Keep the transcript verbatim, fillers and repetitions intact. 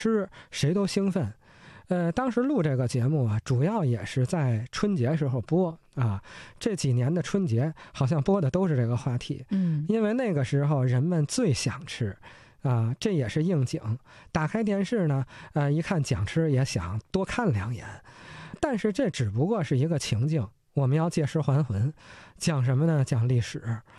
吃谁都兴奋。呃，当时录这个节目啊，主要也是在春节时候播啊。这几年的春节好像播的都是这个话题， 嗯， 因为那个时候人们最想吃啊，这也是应景。打开电视呢，呃，一看讲吃也想多看两眼，但是这只不过是一个情境。我们要借尸还魂，讲什么呢？讲历史。